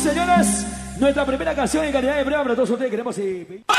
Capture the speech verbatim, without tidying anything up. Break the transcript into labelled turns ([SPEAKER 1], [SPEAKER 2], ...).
[SPEAKER 1] señores, nuestra primera canción en calidad de prueba para todos ustedes. Queremos y...